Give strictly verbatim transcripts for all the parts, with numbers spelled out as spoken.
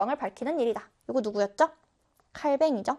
각광을 밝히는 일이다. 이거 누구였죠? 칼뱅이죠.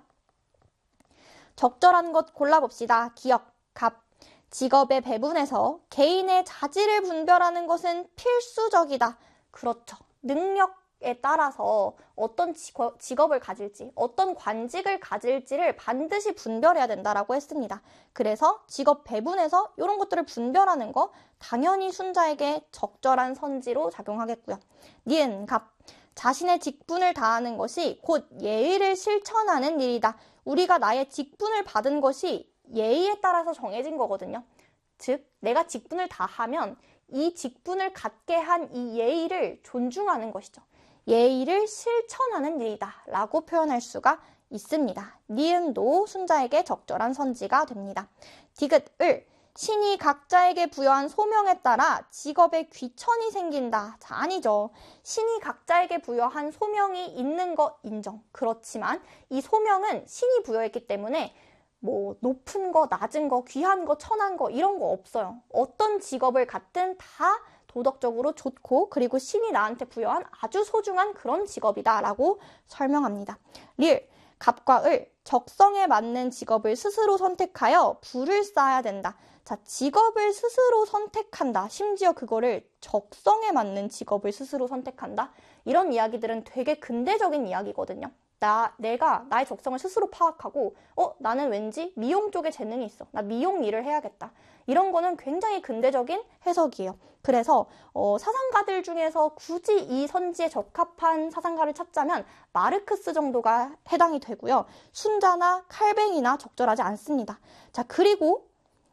적절한 것 골라봅시다. 기역, 갑. 직업의 배분에서 개인의 자질을 분별하는 것은 필수적이다. 그렇죠. 능력에 따라서 어떤 직업을 가질지, 어떤 관직을 가질지를 반드시 분별해야 된다라고 했습니다. 그래서 직업 배분에서 이런 것들을 분별하는 거 당연히 순자에게 적절한 선지로 작용하겠고요. 니은, 갑. 자신의 직분을 다하는 것이 곧 예의를 실천하는 일이다. 우리가 나의 직분을 받은 것이 예의에 따라서 정해진 거거든요. 즉, 내가 직분을 다하면 이 직분을 갖게 한 이 예의를 존중하는 것이죠. 예의를 실천하는 일이다 라고 표현할 수가 있습니다. 니은도 순자에게 적절한 선지가 됩니다. 디귿, 을. 신이 각자에게 부여한 소명에 따라 직업에 귀천이 생긴다. 자, 아니죠. 신이 각자에게 부여한 소명이 있는 거 인정. 그렇지만 이 소명은 신이 부여했기 때문에 뭐 높은 거, 낮은 거, 귀한 거, 천한 거 이런 거 없어요. 어떤 직업을 갖든 다 도덕적으로 좋고 그리고 신이 나한테 부여한 아주 소중한 그런 직업이다 라고 설명합니다. 릴, 갑과 을. 적성에 맞는 직업을 스스로 선택하여 부를 쌓아야 된다. 자, 직업을 스스로 선택한다. 심지어 그거를 적성에 맞는 직업을 스스로 선택한다. 이런 이야기들은 되게 근대적인 이야기거든요. 나, 내가 나의 적성을 스스로 파악하고 어? 나는 왠지 미용 쪽에 재능이 있어. 나 미용 일을 해야겠다. 이런 거는 굉장히 근대적인 해석이에요. 그래서 어, 사상가들 중에서 굳이 이 선지에 적합한 사상가를 찾자면 마르크스 정도가 해당이 되고요. 순자나 칼뱅이나 적절하지 않습니다. 자, 그리고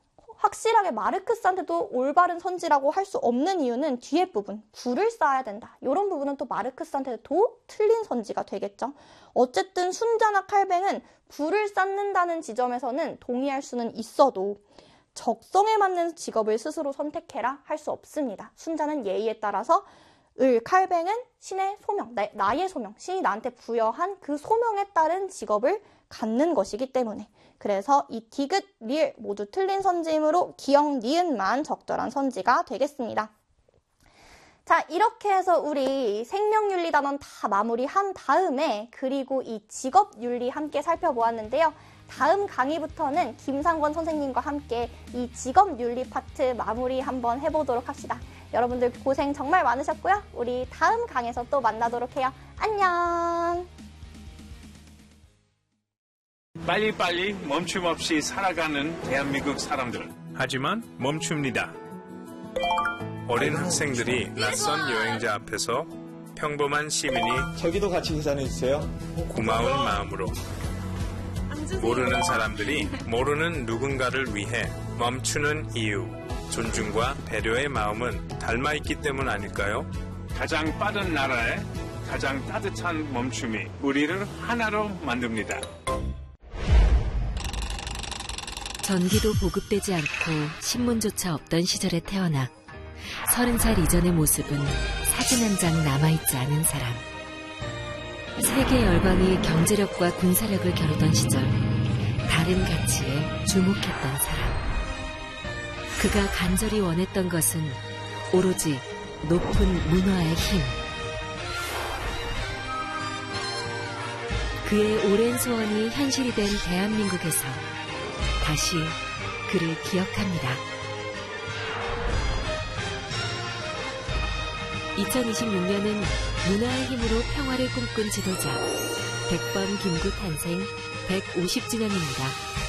확실하게 마르크스한테도 올바른 선지라고 할 수 없는 이유는 뒤에 부분, 부를 쌓아야 된다. 이런 부분은 또 마르크스한테도 틀린 선지가 되겠죠. 어쨌든 순자나 칼뱅은 부를 쌓는다는 지점에서는 동의할 수는 있어도 적성에 맞는 직업을 스스로 선택해라 할 수 없습니다. 순자는 예의에 따라서, 을, 칼뱅은 신의 소명, 나, 나의 소명, 신이 나한테 부여한 그 소명에 따른 직업을 갖는 것이기 때문에. 그래서 이 디귿, 릴 모두 틀린 선지이므로 기역, 니은만 적절한 선지가 되겠습니다. 자, 이렇게 해서 우리 생명윤리 단원 다 마무리한 다음에 그리고 이 직업윤리 함께 살펴보았는데요. 다음 강의부터는 김상권 선생님과 함께 이 직업윤리 파트 마무리 한번 해보도록 합시다. 여러분들 고생 정말 많으셨고요. 우리 다음 강에서 또 만나도록 해요. 안녕! 빨리빨리 멈춤 없이 살아가는 대한민국 사람들. 하지만 멈춥니다. 어린 학생들이 낯선 여행자 앞에서 평범한 시민이 저기도 같이 계산해주세요. 고마운 마음으로 모르는 사람들이 모르는 누군가를 위해 멈추는 이유, 존중과 배려의 마음은 닮아있기 때문 아닐까요? 가장 빠른 나라에 가장 따뜻한 멈춤이 우리를 하나로 만듭니다. 전기도 보급되지 않고 신문조차 없던 시절에 태어나 서른 살 이전의 모습은 사진 한 장 남아있지 않은 사람. 세계 열방이 경제력과 군사력을 겨루던 시절 다른 가치에 주목했던 사람. 그가 간절히 원했던 것은 오로지 높은 문화의 힘. 그의 오랜 소원이 현실이 된 대한민국에서 다시 그를 기억합니다. 이천이십육 년은 문화의 힘으로 평화를 꿈꾼 지도자 백범 김구 탄생 백오십 주년입니다.